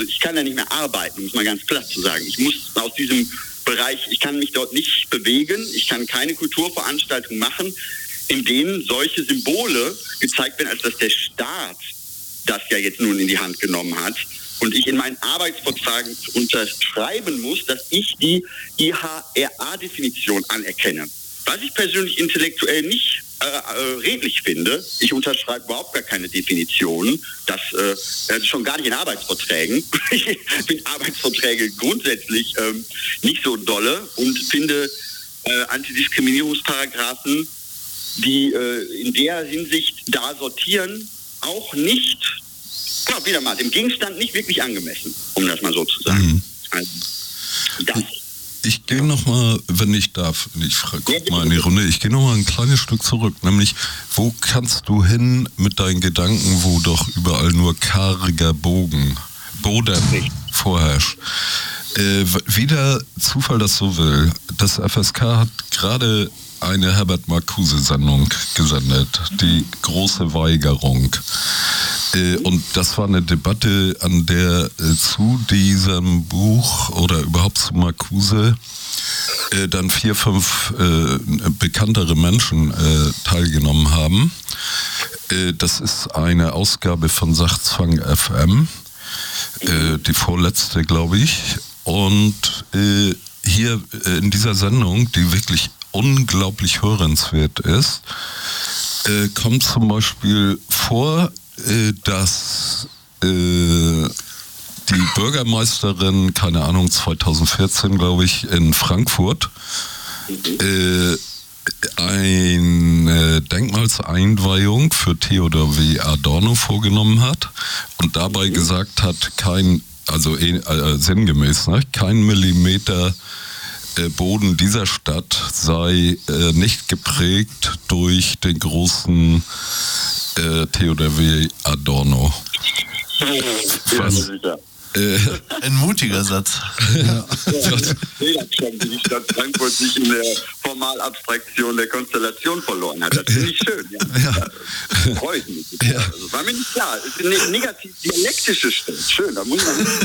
ich kann da nicht mehr arbeiten, um es mal ganz platt zu sagen. Ich muss aus diesem Bereich, ich kann mich dort nicht bewegen, ich kann keine Kulturveranstaltung machen, in denen solche Symbole gezeigt werden, als dass der Staat das ja jetzt nun in die Hand genommen hat und ich in meinen Arbeitsvertrag unterschreiben muss, dass ich die IHRA-Definition anerkenne. Was ich persönlich intellektuell nicht redlich finde, ich unterschreibe überhaupt gar keine Definitionen, das schon gar nicht in Arbeitsverträgen. Ich finde Arbeitsverträge grundsätzlich nicht so dolle und finde Antidiskriminierungsparagraphen, die in der Hinsicht da sortieren, auch nicht, ja, wieder mal, dem Gegenstand nicht wirklich angemessen, um das mal so zu sagen. Mhm. Also, das. Ich gehe nochmal, wenn ich darf, guck mal in die Runde, ich gehe nochmal ein kleines Stück zurück, nämlich, wo kannst du hin mit deinen Gedanken, wo doch überall nur karger Boden vorherrscht? Wie der Zufall das so will, das FSK hat gerade eine Herbert Marcuse-Sendung gesendet, die große Weigerung. Und das war eine Debatte, an der zu diesem Buch oder überhaupt zu Marcuse dann 4, 5 bekanntere Menschen teilgenommen haben. Das ist eine Ausgabe von Sachzwang FM, die vorletzte, glaube ich. Und hier in dieser Sendung, die wirklich unglaublich hörenswert ist, kommt zum Beispiel vor, dass die Bürgermeisterin, keine Ahnung, 2014, glaube ich, in Frankfurt eine Denkmalseinweihung für Theodor W. Adorno vorgenommen hat und dabei gesagt hat, sinngemäß, ne, kein Millimeter Boden dieser Stadt sei nicht geprägt durch den großen Theodor W. Adorno. Was? Ein mutiger Satz. Ja. Die Stadt Frankfurt sich in der Formalabstraktion der Konstellation verloren hat. Das finde ich schön. Ja. Freut mich. Ja. Also, war mir nicht klar. Es ist eine negativ dialektische Stadt. Schön, da muss man nicht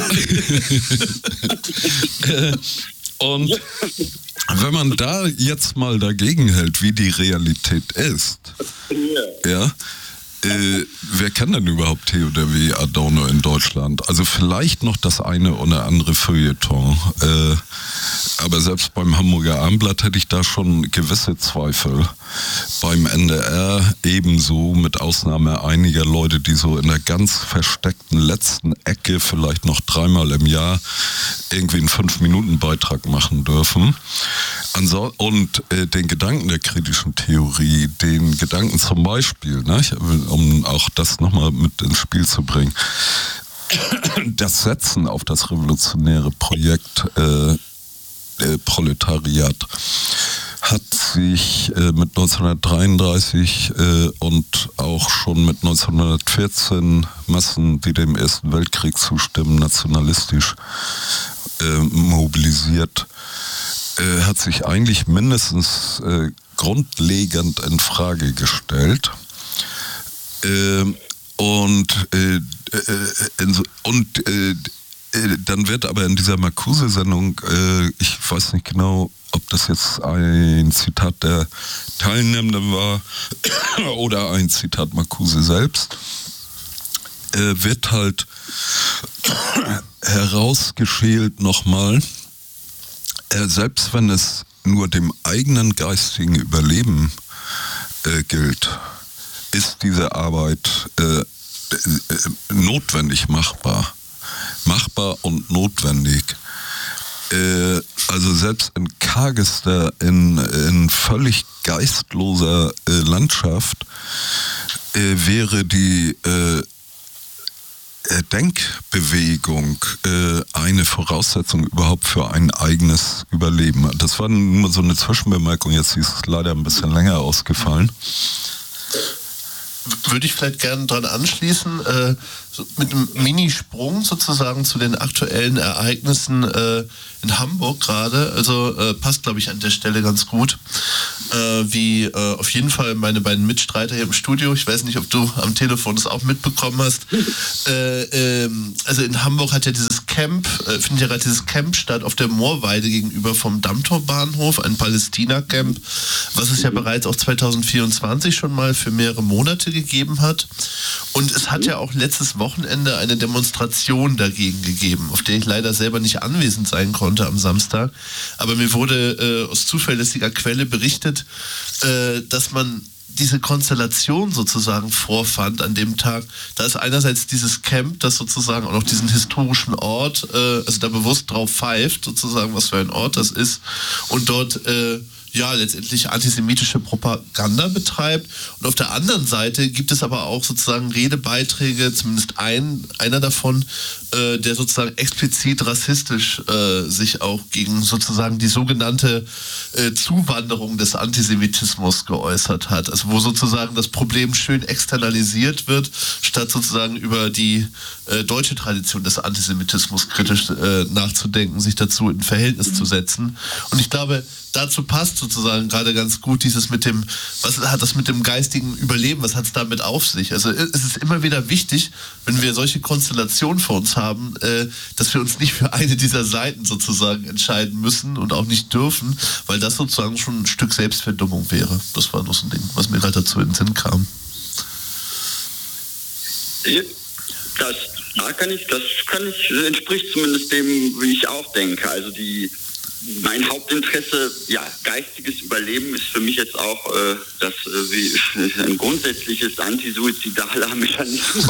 sagen. Und wenn man da jetzt mal dagegen hält, wie die Realität ist, ja, wer kennt denn überhaupt Theodor W. Adorno in Deutschland? Also vielleicht noch das eine oder andere Feuilleton. Aber selbst beim Hamburger Abendblatt hätte ich da schon gewisse Zweifel. Beim NDR ebenso, mit Ausnahme einiger Leute, die so in der ganz versteckten letzten Ecke vielleicht noch 3-mal im Jahr irgendwie einen 5-Minuten-Beitrag machen dürfen. Und den Gedanken der kritischen Theorie, den Gedanken zum Beispiel, ne, um auch das nochmal mit ins Spiel zu bringen, das Setzen auf das revolutionäre Projekt Proletariat hat sich mit 1933 und auch schon mit 1914 Massen, die dem Ersten Weltkrieg zustimmen, nationalistisch mobilisiert, hat sich eigentlich mindestens grundlegend in Frage gestellt. Dann wird aber in dieser Marcuse-Sendung, ich weiß nicht genau, ob das jetzt ein Zitat der Teilnehmenden war oder ein Zitat Marcuse selbst, wird halt herausgeschält nochmal, selbst wenn es nur dem eigenen geistigen Überleben gilt, ist diese Arbeit notwendig machbar und notwendig. Also selbst in kargester, in völlig geistloser Landschaft wäre die Denkbewegung eine Voraussetzung überhaupt für ein eigenes Überleben. Das war nur so eine Zwischenbemerkung, jetzt ist es leider ein bisschen länger ausgefallen. Würde ich vielleicht gerne dran anschließen, so mit einem Minisprung sozusagen zu den aktuellen Ereignissen in Hamburg gerade. Also passt, glaube ich, an der Stelle ganz gut. Wie auf jeden Fall meine beiden Mitstreiter hier im Studio, ich weiß nicht, ob du am Telefon das auch mitbekommen hast. Also in Hamburg hat ja dieses Camp, findet ja gerade dieses Camp statt auf der Moorweide gegenüber vom Dammtorbahnhof, ein Palästina-Camp, was es ja bereits auch 2024 schon mal für mehrere Monate gegeben hat. Und es hat ja auch letztes Wochenende eine Demonstration dagegen gegeben, auf der ich leider selber nicht anwesend sein konnte am Samstag. Aber mir wurde aus zuverlässiger Quelle berichtet, dass man diese Konstellation sozusagen vorfand an dem Tag. Da ist einerseits dieses Camp, das sozusagen auch noch diesen historischen Ort, also da bewusst drauf pfeift, sozusagen, was für ein Ort das ist, und dort letztendlich antisemitische Propaganda betreibt. Und auf der anderen Seite gibt es aber auch sozusagen Redebeiträge, zumindest einer davon, der sozusagen explizit rassistisch sich auch gegen sozusagen die sogenannte Zuwanderung des Antisemitismus geäußert hat. Also wo sozusagen das Problem schön externalisiert wird, statt sozusagen über die deutsche Tradition des Antisemitismus kritisch nachzudenken, sich dazu in Verhältnis zu setzen. Und ich glaube, dazu passt sozusagen gerade ganz gut dieses mit dem, was hat das mit dem geistigen Überleben, was hat es damit auf sich? Also es ist immer wieder wichtig, wenn wir solche Konstellationen vor uns haben, dass wir uns nicht für eine dieser Seiten sozusagen entscheiden müssen und auch nicht dürfen, weil das sozusagen schon ein Stück Selbstverdummung wäre. Das war noch so ein Ding, was mir gerade dazu in den Sinn kam. Das entspricht zumindest dem, wie ich auch denke. Also mein Hauptinteresse, geistiges Überleben ist für mich jetzt auch ein grundsätzliches antisuizidaler Mechanismus.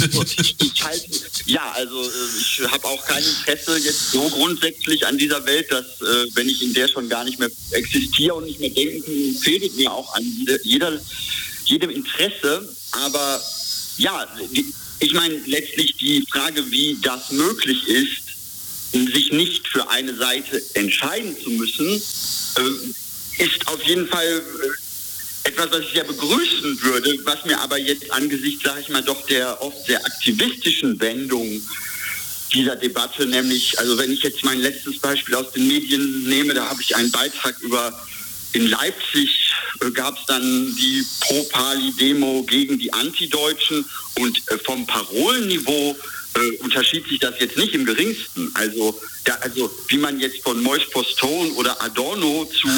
Ich habe auch kein Interesse jetzt so grundsätzlich an dieser Welt, dass wenn ich in der schon gar nicht mehr existiere und nicht mehr denken kann, fehlt mir auch an jedem Interesse. Aber ich meine letztlich die Frage, wie das möglich ist, sich nicht für eine Seite entscheiden zu müssen, ist auf jeden Fall etwas, was ich sehr begrüßen würde, was mir aber jetzt angesichts, sage ich mal, doch der oft sehr aktivistischen Wendung dieser Debatte, nämlich, also wenn ich jetzt mein letztes Beispiel aus den Medien nehme, da habe ich einen Beitrag in Leipzig gab es dann die Pro-Pali-Demo gegen die Antideutschen und vom Parolenniveau unterschied sich das jetzt nicht im geringsten. Also wie man jetzt von Moïse Poston oder Adorno zu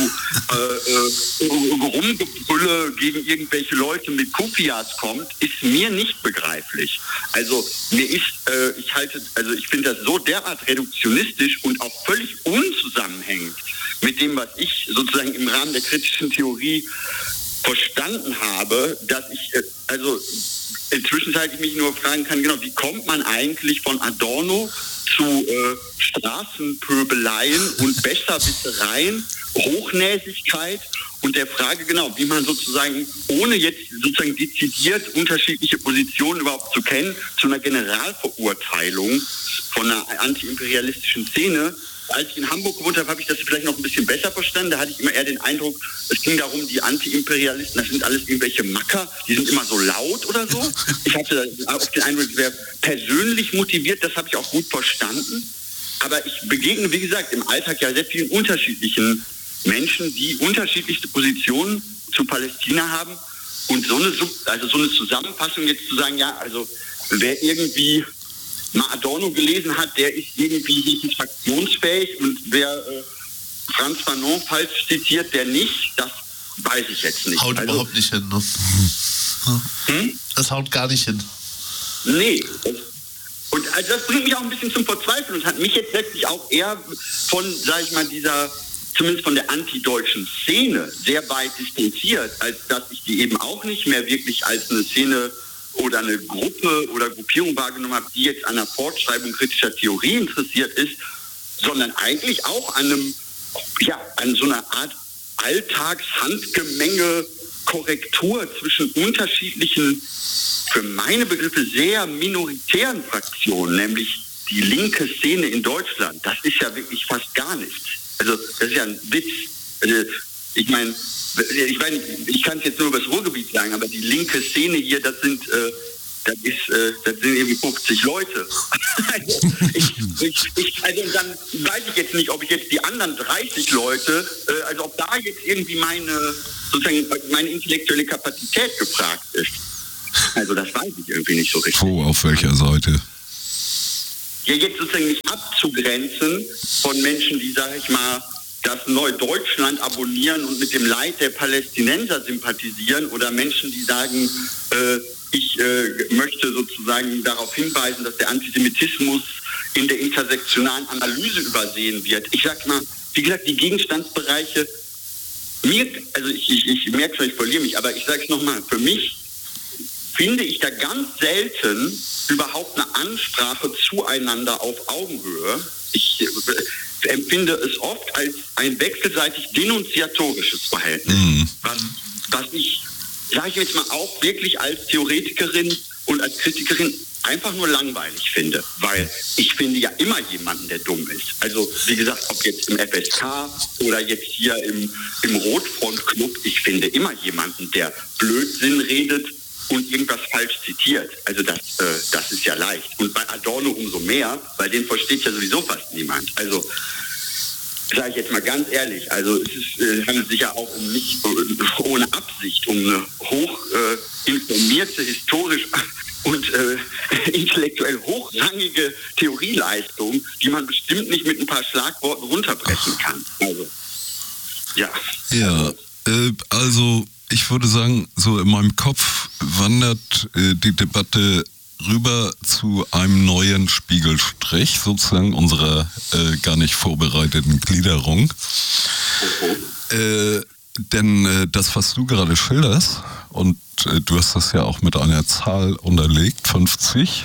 Rumgebrülle gegen irgendwelche Leute mit Kufias kommt, ist mir nicht begreiflich. Also ich finde das so derart reduktionistisch und auch völlig unzusammenhängend mit dem, was ich sozusagen im Rahmen der kritischen Theorie verstanden habe, dass ich zwischenzeitlich mich nur fragen kann, genau, wie kommt man eigentlich von Adorno zu Straßenpöbeleien und Besserwissereien, Hochnäsigkeit und der Frage, genau, wie man sozusagen, ohne jetzt sozusagen dezidiert unterschiedliche Positionen überhaupt zu kennen, zu einer Generalverurteilung von einer antiimperialistischen Szene. Als ich in Hamburg gewohnt habe, habe ich das vielleicht noch ein bisschen besser verstanden. Da hatte ich immer eher den Eindruck, es ging darum, die Anti-Imperialisten, das sind alles irgendwelche Macker, die sind immer so laut oder so. Ich hatte auch den Eindruck, es wäre persönlich motiviert, das habe ich auch gut verstanden. Aber ich begegne, wie gesagt, im Alltag ja sehr vielen unterschiedlichen Menschen, die unterschiedlichste Positionen zu Palästina haben. Und so eine Zusammenfassung jetzt zu sagen, wer irgendwie mal Adorno gelesen hat, der ist irgendwie fraktionsfähig und wer Frantz Fanon falsch zitiert, der nicht, das weiß ich jetzt nicht. Haut überhaupt nicht hin, ne? Das haut gar nicht hin. Nee. Und das bringt mich auch ein bisschen zum Verzweifeln und hat mich jetzt letztlich auch eher von, sag ich mal, zumindest von der antideutschen Szene sehr weit distanziert, als dass ich die eben auch nicht mehr wirklich als eine Szene oder eine Gruppe oder Gruppierung wahrgenommen habe, die jetzt an der Fortschreibung kritischer Theorie interessiert ist, sondern eigentlich auch an so einer Art Alltagshandgemenge Korrektur zwischen unterschiedlichen, für meine Begriffe sehr minoritären Fraktionen, nämlich die linke Szene in Deutschland. Das ist ja wirklich fast gar nichts. Also das ist ja ein Witz. Also, ich meine, ich kann es jetzt nur über das Ruhrgebiet sagen, aber die linke Szene hier, das sind irgendwie 50 Leute. Und dann weiß ich jetzt nicht, ob ich jetzt die anderen 30 Leute, ob da jetzt irgendwie meine intellektuelle Kapazität gefragt ist. Also das weiß ich irgendwie nicht so richtig. Auf welcher Seite? ja jetzt sozusagen nicht abzugrenzen von Menschen, die, sage ich mal, das Neudeutschland abonnieren und mit dem Leid der Palästinenser sympathisieren oder Menschen, die sagen, ich möchte sozusagen darauf hinweisen, dass der Antisemitismus in der intersektionalen Analyse übersehen wird. Ich sag mal, wie gesagt, die Gegenstandsbereiche, ich merke schon, ich verliere mich, aber ich sage es nochmal, für mich finde ich da ganz selten überhaupt eine Ansprache zueinander auf Augenhöhe. Ich empfinde es oft als ein wechselseitig denunziatorisches Verhältnis, was ich, sage ich jetzt mal, auch wirklich als Theoretikerin und als Kritikerin einfach nur langweilig finde, weil ich finde ja immer jemanden, der dumm ist. Also wie gesagt, ob jetzt im FSK oder jetzt hier im Rotfront-Club, ich finde immer jemanden, der Blödsinn redet und irgendwas falsch zitiert. Also das ist ja leicht. Und bei Adorno umso mehr, weil den versteht ja sowieso fast niemand. Also sage ich jetzt mal ganz ehrlich, also es handelt sich ja auch um nicht ohne Absicht, um eine hoch informierte, historisch und intellektuell hochrangige Theorieleistung, die man bestimmt nicht mit ein paar Schlagworten runterbrechen kann. Also, ja. Ja, also ich würde sagen, so in meinem Kopf wandert die Debatte rüber zu einem neuen Spiegelstrich, sozusagen unserer gar nicht vorbereiteten Gliederung. Denn das, was du gerade schilderst, und du hast das ja auch mit einer Zahl unterlegt, 50,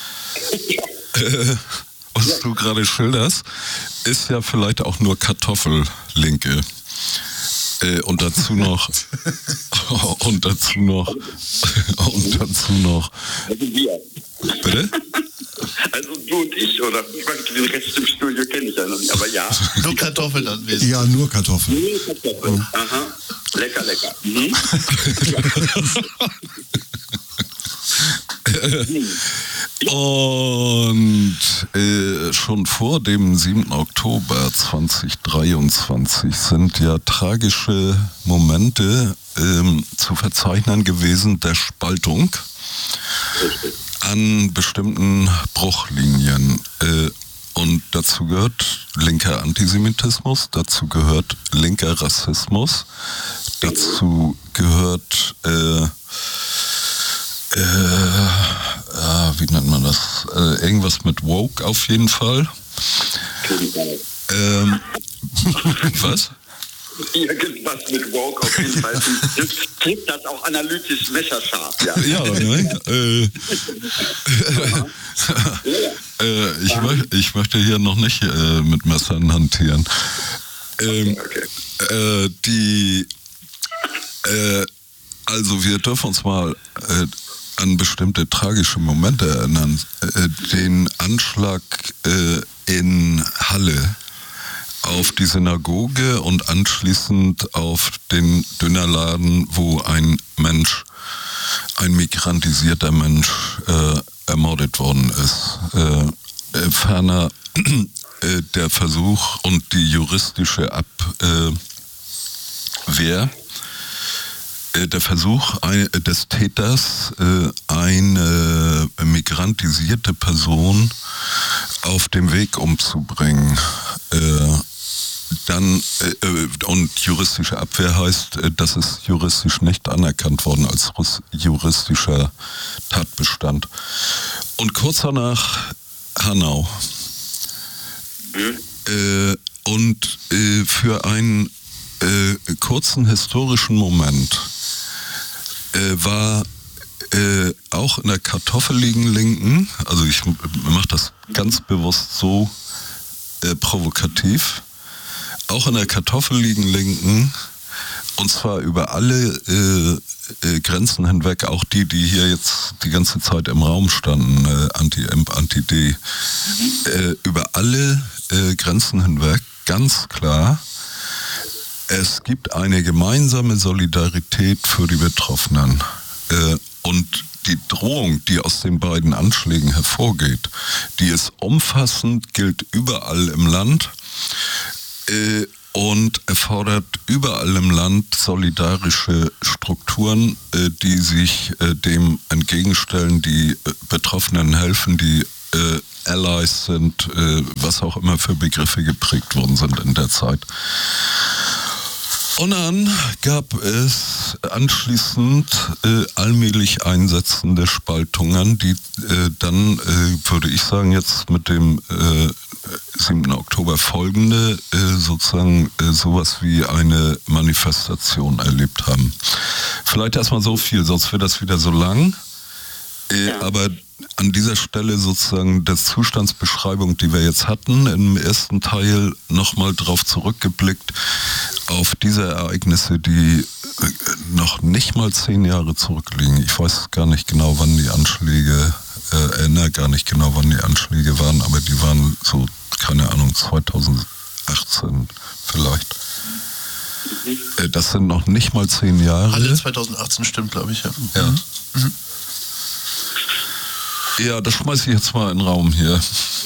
was du gerade schilderst, ist ja vielleicht auch nur Kartoffellinke. Und dazu noch bitte? Also du und ich, oder? Ich meine, den Rest im Studio kenne ich ja noch nicht, aber ja. Nur Kartoffeln anwesend. Ja, nur Kartoffeln. Nur Kartoffeln. Aha. Lecker, lecker. Mhm. Und schon vor dem 7. Oktober 2023 sind ja tragische Momente zu verzeichnen gewesen der Spaltung an bestimmten Bruchlinien. Und dazu gehört linker Antisemitismus, dazu gehört linker Rassismus, dazu gehört wie nennt man das? Irgendwas mit Woke auf jeden Fall. Was? Irgendwas mit Woke auf jeden Fall. Klingt das auch analytisch messerscharf. Ja, ich möchte hier noch nicht mit Messern hantieren. Also wir dürfen uns mal an bestimmte tragische Momente erinnern. Den Anschlag in Halle auf die Synagoge und anschließend auf den Dönerladen, wo ein migrantisierter Mensch ermordet worden ist. Ferner der Versuch und die juristische Abwehr, der Versuch des Täters, eine migrantisierte Person auf dem Weg umzubringen. Und juristische Abwehr heißt, das ist juristisch nicht anerkannt worden als juristischer Tatbestand. Und kurz danach Hanau. Und für einen kurzen historischen Moment war auch in der kartoffeligen Linken, also ich mache das ganz bewusst so provokativ, auch in der kartoffeligen Linken, und zwar über alle Grenzen hinweg, auch die hier jetzt die ganze Zeit im Raum standen, Anti-Imp, Anti-D, über alle Grenzen hinweg, ganz klar, es gibt eine gemeinsame Solidarität für die Betroffenen. Und die Drohung, die aus den beiden Anschlägen hervorgeht, die ist umfassend, gilt überall im Land und erfordert überall im Land solidarische Strukturen, die sich dem entgegenstellen, die Betroffenen helfen, die Allies sind, was auch immer für Begriffe geprägt worden sind in der Zeit. Und dann gab es anschließend allmählich einsetzende Spaltungen, die dann, würde ich sagen, jetzt mit dem 7. Oktober folgende sozusagen sowas wie eine Manifestation erlebt haben. Vielleicht erstmal so viel, sonst wird das wieder so lang. Aber an dieser Stelle sozusagen der Zustandsbeschreibung, die wir jetzt hatten, im ersten Teil nochmal drauf zurückgeblickt auf diese Ereignisse, die noch nicht mal 10 Jahre zurückliegen. Ich weiß gar nicht genau, wann die Anschläge, erinnere gar nicht genau, wann die Anschläge waren, aber die waren so, keine Ahnung, 2018 vielleicht. Das sind noch nicht mal 10 Jahre. Alle 2018 stimmt, glaube ich, ja. Ja. Mhm. Ja, das schmeiße ich jetzt mal in den Raum hier.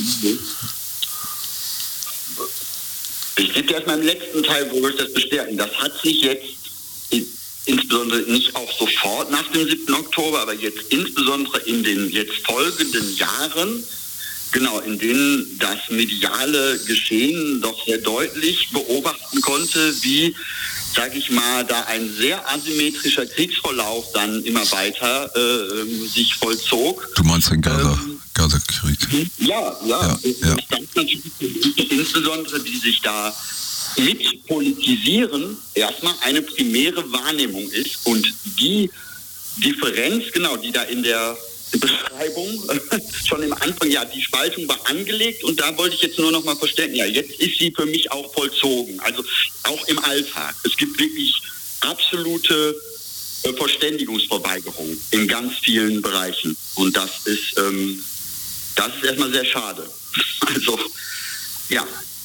Ich gebe erstmal im letzten Teil, wo ich das bestärken. Das hat sich jetzt insbesondere nicht auch sofort nach dem 7. Oktober, aber jetzt insbesondere in den jetzt folgenden Jahren, genau, in denen das mediale Geschehen doch sehr deutlich beobachten konnte, wie, sage ich mal, da ein sehr asymmetrischer Kriegsverlauf dann immer weiter sich vollzog. Du meinst den Gaza-Krieg? Ja. Das natürlich insbesondere, die sich da mit politisieren, erstmal eine primäre Wahrnehmung ist und die Differenz, genau, die da in der Beschreibung schon im Anfang, ja, die Spaltung war angelegt und da wollte ich jetzt nur noch mal verstärken, ja, jetzt ist sie für mich auch vollzogen, also auch im Alltag. Es gibt wirklich absolute Verständigungsverweigerung in ganz vielen Bereichen und das ist erstmal sehr schade. Also, ja,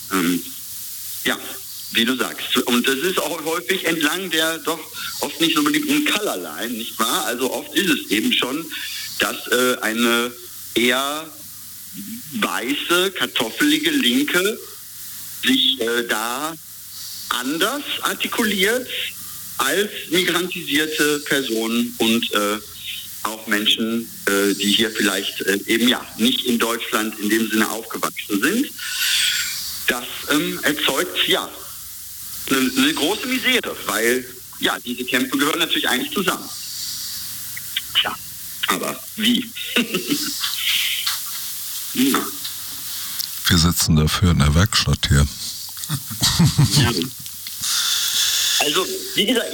wie du sagst. Und das ist auch häufig entlang der doch oft nicht so unbedingt Color Line, nicht wahr? Also oft ist es eben schon, dass eine eher weiße, kartoffelige Linke sich da anders artikuliert als migrantisierte Personen und auch Menschen, die hier vielleicht eben ja nicht in Deutschland in dem Sinne aufgewachsen sind. Das erzeugt ja eine große Misere, weil ja diese Kämpfe gehören natürlich eigentlich zusammen. Tja, aber wie? Ja. Wir sitzen dafür in der Werkstatt hier. Ja. Also, wie gesagt,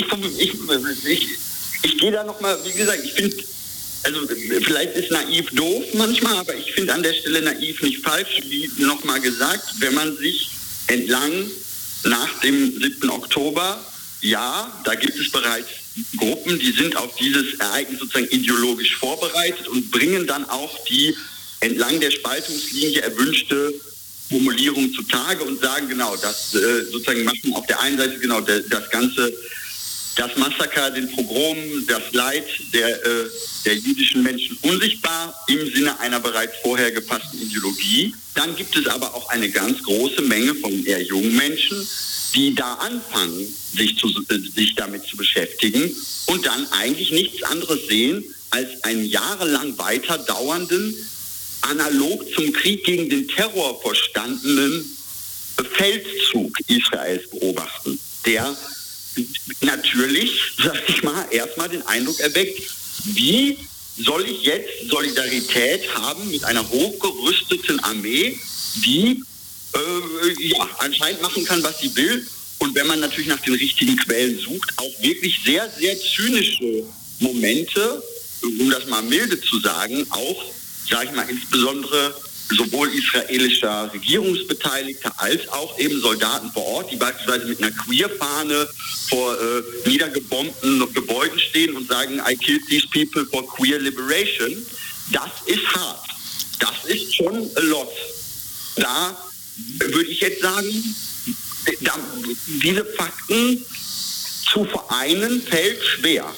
ich gehe da nochmal, wie gesagt, ich finde, also vielleicht ist naiv doof manchmal, aber ich finde an der Stelle naiv nicht falsch, wie nochmal gesagt, wenn man sich entlang nach dem 7. Oktober, ja, da gibt es bereits Gruppen, die sind auf dieses Ereignis sozusagen ideologisch vorbereitet und bringen dann auch die entlang der Spaltungslinie erwünschte Formulierung zutage und sagen genau, das sozusagen machen auf der einen Seite genau das Ganze, das Massaker, den Pogrom, das Leid der jüdischen Menschen unsichtbar im Sinne einer bereits vorher gefassten Ideologie. Dann gibt es aber auch eine ganz große Menge von eher jungen Menschen, die da anfangen, sich damit zu beschäftigen und dann eigentlich nichts anderes sehen als einen jahrelang weiter dauernden, analog zum Krieg gegen den Terror verstandenen Feldzug Israels beobachten, der natürlich, sag ich mal, erstmal den Eindruck erweckt, wie soll ich jetzt Solidarität haben mit einer hochgerüsteten Armee, die anscheinend machen kann, was sie will. Und wenn man natürlich nach den richtigen Quellen sucht, auch wirklich sehr, sehr zynische Momente, um das mal milde zu sagen, auch, sage ich mal, insbesondere sowohl israelischer Regierungsbeteiligter als auch eben Soldaten vor Ort, die beispielsweise mit einer Queer-Fahne vor niedergebombten Gebäuden stehen und sagen, I killed these people for queer liberation. Das ist hart. Das ist schon a lot. Da würde ich jetzt sagen, diese Fakten zu vereinen fällt schwer.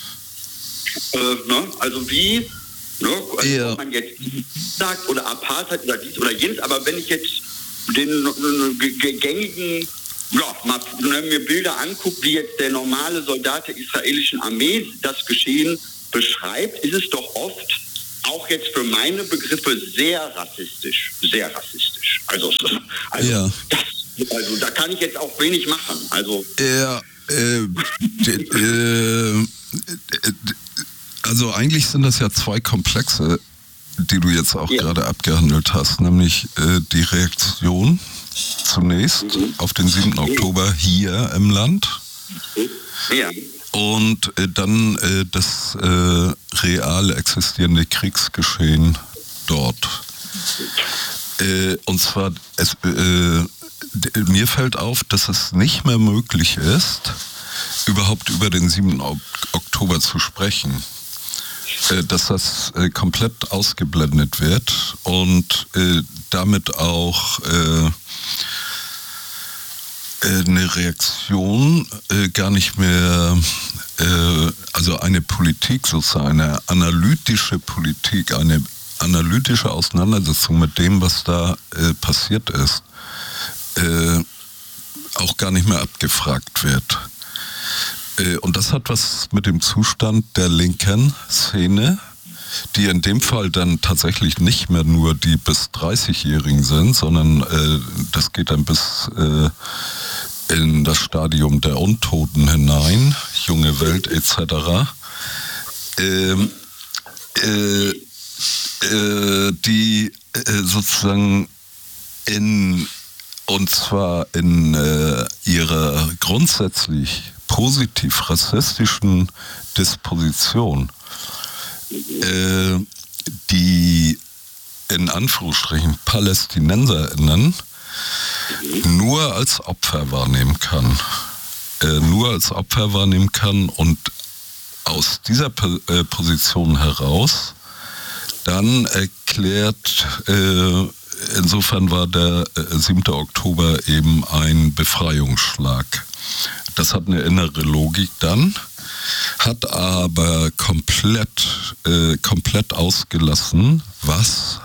Also wie ob man jetzt sagt oder Apartheid oder dies oder jenes, aber wenn ich jetzt den gängigen, mir Bilder angucke, wie jetzt der normale Soldat der israelischen Armee das Geschehen beschreibt, ist es doch oft auch jetzt für meine Begriffe sehr rassistisch. Sehr rassistisch. Also ja. Also da kann ich jetzt auch wenig machen. Also ja, also eigentlich sind das ja zwei Komplexe, die du jetzt auch gerade abgehandelt hast, nämlich die Reaktion zunächst auf den 7. Oktober hier im Land und dann das real existierende Kriegsgeschehen dort. Und zwar, mir fällt auf, dass es nicht mehr möglich ist, überhaupt über den 7. Oktober zu sprechen. Dass das komplett ausgeblendet wird und damit auch eine Reaktion gar nicht mehr, also eine Politik sozusagen, eine analytische Politik, eine analytische Auseinandersetzung mit dem, was da passiert ist, auch gar nicht mehr abgefragt wird. Und das hat was mit dem Zustand der linken Szene, die in dem Fall dann tatsächlich nicht mehr nur die bis 30-Jährigen sind, sondern das geht dann bis in das Stadium der Untoten hinein, junge Welt etc., die sozusagen und zwar in ihrer grundsätzlich positiv rassistischen Disposition, die in Anführungsstrichen PalästinenserInnen nur als Opfer wahrnehmen kann. Und aus dieser Position heraus dann erklärt, insofern war der 7. Oktober eben ein Befreiungsschlag. Das hat eine innere Logik dann, hat aber komplett ausgelassen, was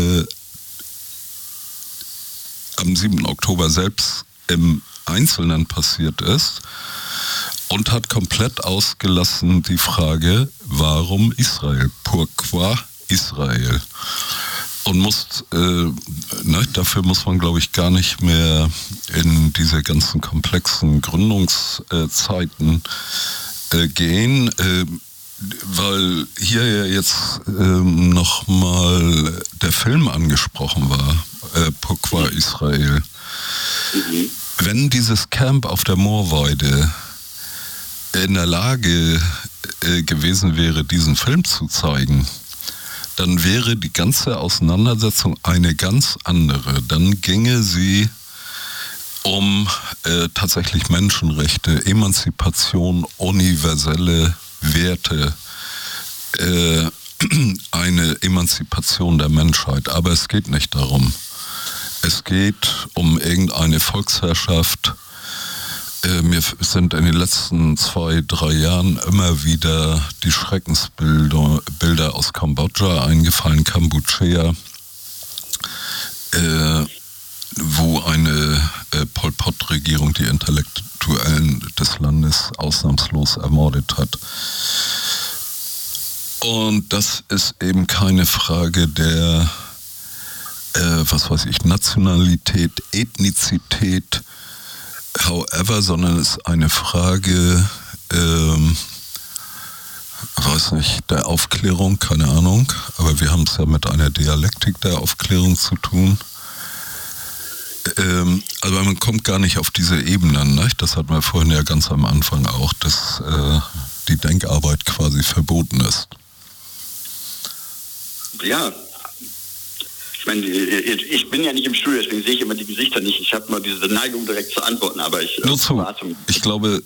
am 7. Oktober selbst im Einzelnen passiert ist und hat komplett ausgelassen die Frage, warum Israel? Pourquoi Israel? Und dafür muss man, glaube ich, gar nicht mehr in diese ganzen komplexen Gründungszeiten gehen, weil hier ja jetzt nochmal der Film angesprochen war, Pourquoi Israel. Wenn dieses Camp auf der Moorweide in der Lage gewesen wäre, diesen Film zu zeigen, dann wäre die ganze Auseinandersetzung eine ganz andere. Dann ginge sie um tatsächlich Menschenrechte, Emanzipation, universelle Werte, eine Emanzipation der Menschheit. Aber es geht nicht darum. Es geht um irgendeine Volksherrschaft. Mir sind in den letzten 2-3 Jahren immer wieder die Schreckensbilder aus Kambodscha eingefallen, Kampuchea, wo eine Pol Pot-Regierung die Intellektuellen des Landes ausnahmslos ermordet hat. Und das ist eben keine Frage der, Nationalität, Ethnizität, however, sondern es ist eine Frage, der Aufklärung, keine Ahnung, aber wir haben es ja mit einer Dialektik der Aufklärung zu tun. Also man kommt gar nicht auf diese Ebenen, ne? Das hatten wir vorhin ja ganz am Anfang auch, dass die Denkarbeit quasi verboten ist. Ja. Ich meine, ich bin ja nicht im Studio, deswegen sehe ich immer die Gesichter nicht. Ich habe mal diese Neigung direkt zu antworten, aber ich warte. Ich glaube...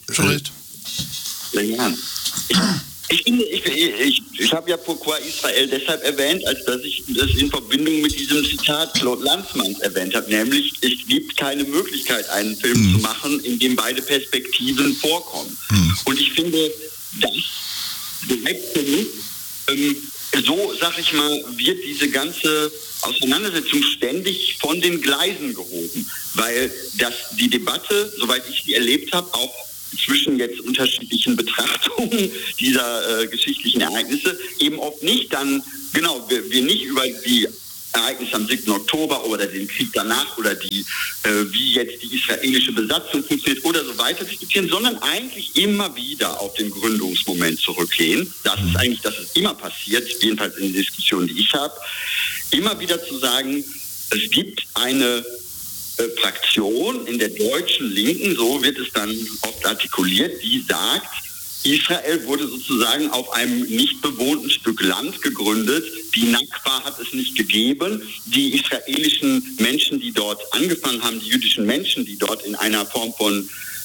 Ich habe ja Pourquoi Israel deshalb erwähnt, als dass ich das in Verbindung mit diesem Zitat Claude Lanzmanns erwähnt habe, nämlich es gibt keine Möglichkeit, einen Film zu machen, in dem beide Perspektiven vorkommen. Und ich finde, das bleibt für mich, so, sag ich mal, wird diese ganze Auseinandersetzung ständig von den Gleisen gehoben, weil die Debatte, soweit ich sie erlebt habe, auch zwischen jetzt unterschiedlichen Betrachtungen dieser geschichtlichen Ereignisse eben oft nicht dann, genau, wir nicht über die Ereignisse am 7. Oktober oder den Krieg danach oder wie jetzt die israelische Besatzung funktioniert oder so weiter diskutieren, sondern eigentlich immer wieder auf den Gründungsmoment zurückgehen. Das ist eigentlich, das ist immer passiert, jedenfalls in den Diskussionen, die ich habe, immer wieder zu sagen, es gibt eine Fraktion in der deutschen Linken, so wird es dann oft artikuliert, die sagt, Israel wurde sozusagen auf einem nicht bewohnten Stück Land gegründet. Die Nakba hat es nicht gegeben. Die israelischen Menschen, die dort angefangen haben, die jüdischen Menschen, die dort in einer Form von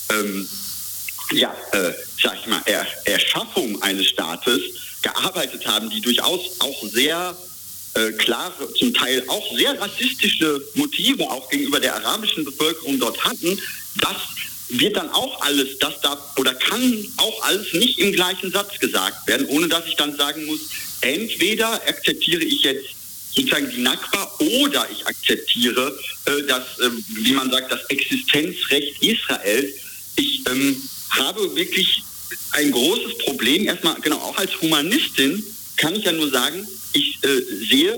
Erschaffung eines Staates gearbeitet haben, die durchaus auch sehr klare, zum Teil auch sehr rassistische Motive auch gegenüber der arabischen Bevölkerung dort hatten, das wird dann auch alles, das darf oder kann auch alles nicht im gleichen Satz gesagt werden, ohne dass ich dann sagen muss, entweder akzeptiere ich jetzt sozusagen die Nakba oder ich akzeptiere das, wie man sagt, das Existenzrecht Israels. Ich habe wirklich ein großes Problem, erstmal, genau, auch als Humanistin kann ich ja nur sagen, ich sehe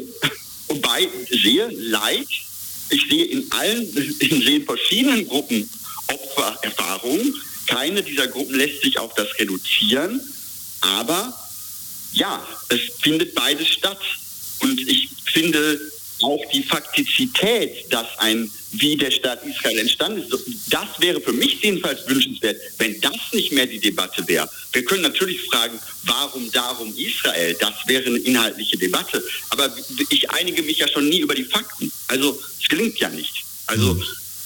Leid, ich sehe in verschiedenen Gruppen Opfererfahrungen. Keine dieser Gruppen lässt sich auf das reduzieren, aber ja, es findet beides statt. Und ich finde auch die Faktizität, wie der Staat Israel entstanden ist, das wäre für mich jedenfalls wünschenswert, wenn das nicht mehr die Debatte wäre. Wir können natürlich fragen, warum darum Israel? Das wäre eine inhaltliche Debatte. Aber ich einige mich ja schon nie über die Fakten. Also es gelingt ja nicht. Also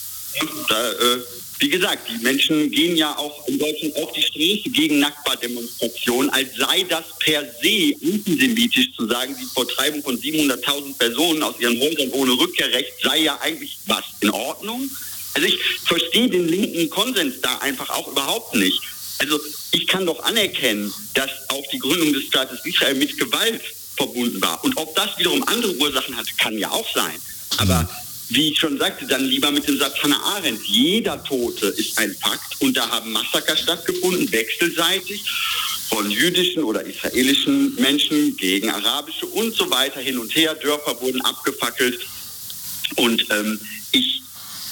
wie gesagt, die Menschen gehen ja auch in Deutschland auf die Straße gegen Nakba-Demonstrationen, als sei das per se antisemitisch zu sagen, die Vertreibung von 700.000 Personen aus ihren Häusern ohne Rückkehrrecht sei ja eigentlich was in Ordnung. Also ich verstehe den linken Konsens da einfach auch überhaupt nicht. Also ich kann doch anerkennen, dass auch die Gründung des Staates Israel mit Gewalt verbunden war. Und ob das wiederum andere Ursachen hatte, kann ja auch sein. Aber wie ich schon sagte, dann lieber mit dem Satz Hannah Arendt, jeder Tote ist ein Fakt und da haben Massaker stattgefunden, wechselseitig, von jüdischen oder israelischen Menschen gegen arabische und so weiter hin und her, Dörfer wurden abgefackelt und ich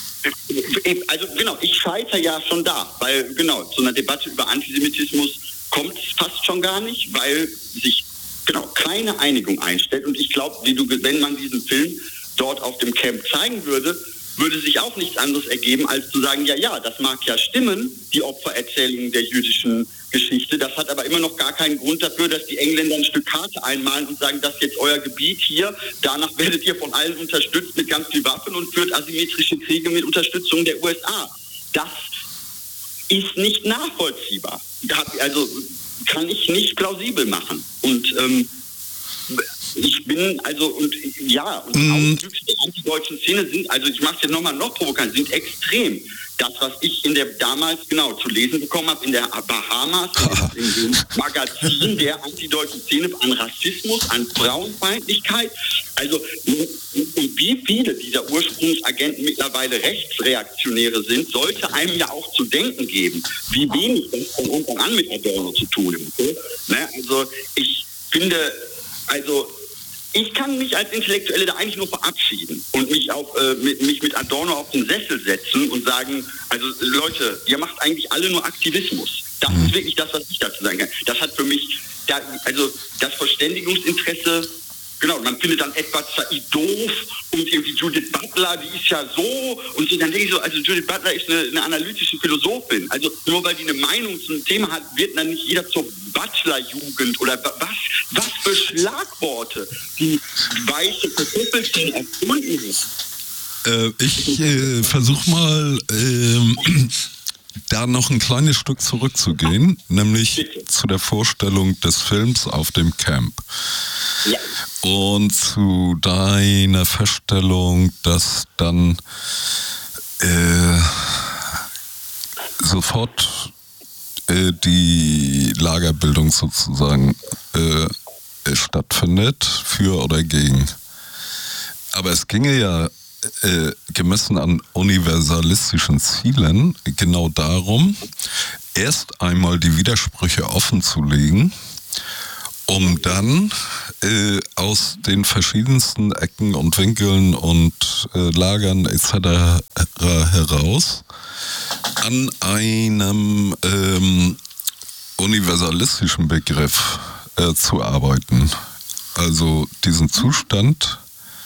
scheitere ja schon da, weil zu einer Debatte über Antisemitismus kommt es fast schon gar nicht, weil sich keine Einigung einstellt und ich glaube, wenn man diesen Film dort auf dem Camp zeigen würde sich auch nichts anderes ergeben, als zu sagen, ja, das mag ja stimmen, die Opfererzählung der jüdischen Geschichte. Das hat aber immer noch gar keinen Grund dafür, dass die Engländer ein Stück Karte einmalen und sagen, das ist jetzt euer Gebiet hier, danach werdet ihr von allen unterstützt mit ganz viel Waffen und führt asymmetrische Kriege mit Unterstützung der USA. Das ist nicht nachvollziehbar. Also kann ich nicht plausibel machen. Und ich bin die Auswüchse der antideutschen Szene sind, also ich mache es jetzt nochmal noch provokant, sind extrem. Das, was ich damals zu lesen bekommen habe in der Bahamas, in dem Magazin der antideutschen Szene an Rassismus, an Frauenfeindlichkeit, also wie viele dieser Ursprungsagenten mittlerweile Rechtsreaktionäre sind, sollte einem ja auch zu denken geben, wie wenig das von Anfang an mit Adorno zu tun hat. Also ich finde, ich kann mich als Intellektuelle da eigentlich nur verabschieden und mich mit Adorno auf den Sessel setzen und sagen, also Leute, ihr macht eigentlich alle nur Aktivismus. Das ist wirklich das, was ich dazu sagen kann. Das hat für mich, das Verständigungsinteresse, man findet dann etwas doof und irgendwie Judith Butler, die ist ja so und so, dann denke ich so, also Judith Butler ist eine analytische Philosophin. Also nur weil die eine Meinung zu einem Thema hat, wird dann nicht jeder zur Butler-Jugend oder was für Schlagworte die weiße Kartoffelchen erfunden hat. Ich versuche mal da noch ein kleines Stück zurückzugehen, nämlich zu der Vorstellung des Films auf dem Camp. Ja. Und zu deiner Feststellung, dass dann sofort die Lagerbildung sozusagen stattfindet, für oder gegen. Aber es ginge ja gemessen an universalistischen Zielen genau darum, erst einmal die Widersprüche offen zu legen, um dann aus den verschiedensten Ecken und Winkeln und Lagern etc. heraus an einem universalistischen Begriff zu arbeiten. Also diesen Zustand,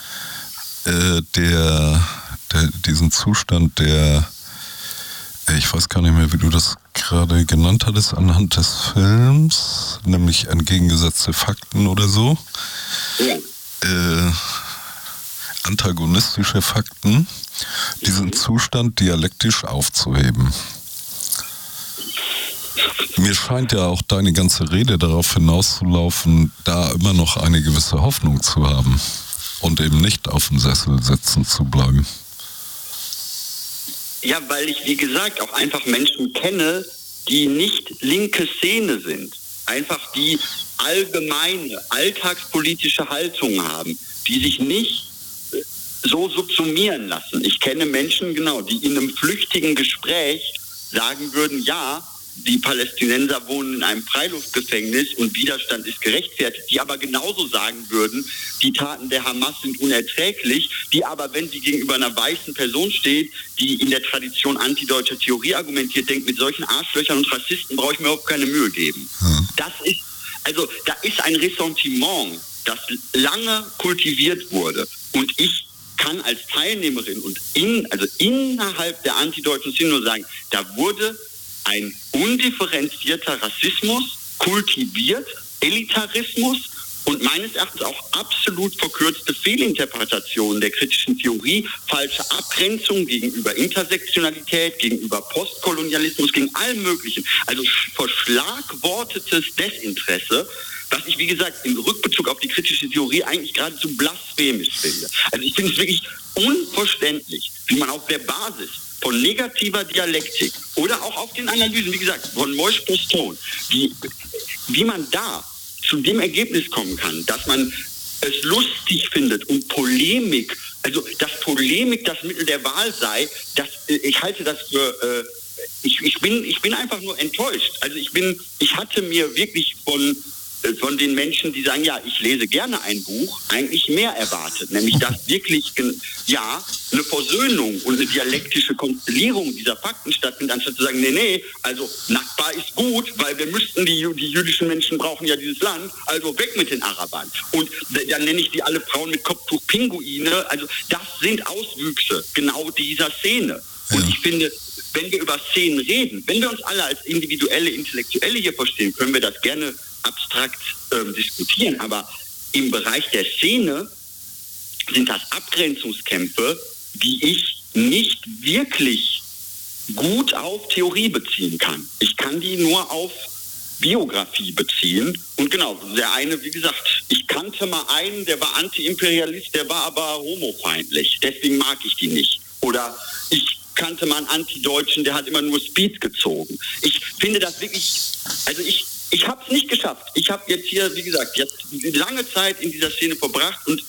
ich weiß gar nicht mehr, wie du das gerade genannt hattest, anhand des Films, nämlich entgegengesetzte Fakten oder so. Antagonistische Fakten, diesen Zustand dialektisch aufzuheben. Mir scheint ja auch deine ganze Rede darauf hinauszulaufen, da immer noch eine gewisse Hoffnung zu haben und eben nicht auf dem Sessel sitzen zu bleiben. Ja, weil ich, wie gesagt, auch einfach Menschen kenne, die nicht linke Szene sind. Einfach die allgemeine, alltagspolitische Haltung haben, die sich nicht so subsumieren lassen. Ich kenne Menschen, genau, die in einem flüchtigen Gespräch sagen würden, ja, die Palästinenser wohnen in einem Freiluftgefängnis und Widerstand ist gerechtfertigt, die aber genauso sagen würden, die Taten der Hamas sind unerträglich, die aber, wenn sie gegenüber einer weißen Person steht, die in der Tradition antideutscher Theorie argumentiert, denkt, mit solchen Arschlöchern und Rassisten brauche ich mir überhaupt keine Mühe geben. Da ist ein Ressentiment, das lange kultiviert wurde, und ich kann als Teilnehmerin und innerhalb der antideutschen Szene nur sagen, da wurde ein undifferenzierter Rassismus kultiviert, Elitarismus und meines Erachtens auch absolut verkürzte Fehlinterpretationen der kritischen Theorie, falsche Abgrenzung gegenüber Intersektionalität, gegenüber Postkolonialismus, gegen allem Möglichen. Also verschlagwortetes Desinteresse, was ich, wie gesagt, im Rückbezug auf die kritische Theorie eigentlich geradezu blasphemisch finde. Also ich finde es wirklich unverständlich, wie man auf der Basis von negativer Dialektik oder auch auf den Analysen, wie gesagt, von Moïse-Postone, wie man da zu dem Ergebnis kommen kann, dass man es lustig findet und Polemik, also dass Polemik das Mittel der Wahl sei, ich halte das für, ich bin einfach nur enttäuscht. Also ich hatte mir wirklich von den Menschen, die sagen, ja, ich lese gerne ein Buch, eigentlich mehr erwartet. Nämlich, dass wirklich, eine Versöhnung und eine dialektische Konstellierung dieser Fakten stattfindet, anstatt zu sagen, nee, also Nakba ist gut, weil wir müssten, die jüdischen Menschen brauchen ja dieses Land, also weg mit den Arabern. Und dann nenne ich die alle Frauen mit Kopftuch Pinguine. Also das sind Auswüchse genau dieser Szene. Ja. Und ich finde, wenn wir über Szenen reden, wenn wir uns alle als individuelle Intellektuelle hier verstehen, können wir das gerne abstrakt diskutieren, aber im Bereich der Szene sind das Abgrenzungskämpfe, die ich nicht wirklich gut auf Theorie beziehen kann. Ich kann die nur auf Biografie beziehen. Und genau, der eine, wie gesagt, ich kannte mal einen, der war Anti-Imperialist, der war aber homofeindlich. Deswegen mag ich die nicht. Oder ich kannte mal einen Antideutschen, der hat immer nur Speed gezogen. Ich finde das wirklich, also ich habe es nicht geschafft. Ich habe jetzt hier, wie gesagt, jetzt lange Zeit in dieser Szene verbracht und